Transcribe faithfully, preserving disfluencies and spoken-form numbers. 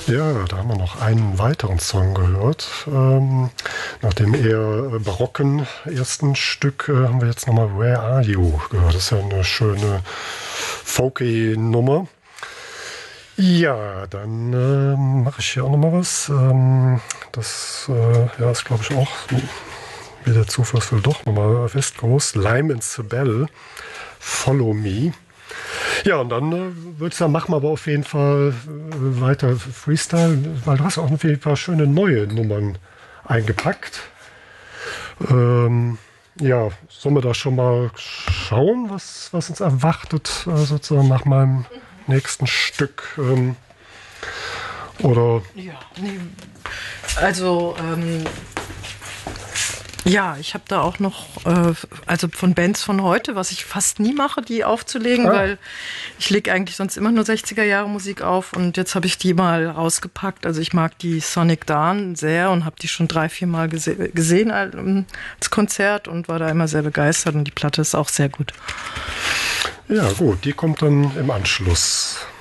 Ja, da haben wir noch einen weiteren Song gehört. Ähm, nach dem eher barocken ersten Stück äh, haben wir jetzt nochmal Where Are You gehört. Das ist ja eine schöne folky Nummer. Ja, dann äh, mache ich hier auch nochmal was. Ähm, das äh, ja, ist, glaube ich, auch, wie der Zufall will, doch nochmal Westcoast. Lime and Sibel, Follow Me. Ja, und dann äh, würde ich sagen, machen wir aber auf jeden Fall äh, weiter Freestyle, weil du hast auch ein paar schöne neue Nummern eingepackt. Ähm, ja, sollen wir da schon mal schauen, was, was uns erwartet, äh, sozusagen nach meinem nächsten Stück? Ähm, oder? Ja, nee, also ähm, ja, ich habe da auch noch, äh, also von Bands von heute, was ich fast nie mache, die aufzulegen, ah. weil ich lege eigentlich sonst immer nur sechziger Jahre Musik auf und jetzt habe ich die mal rausgepackt. Also ich mag die Sonic Dawn sehr und habe die schon drei, vier Mal gese- gesehen als Konzert und war da immer sehr begeistert und die Platte ist auch sehr gut. Ja gut, die kommt dann im Anschluss.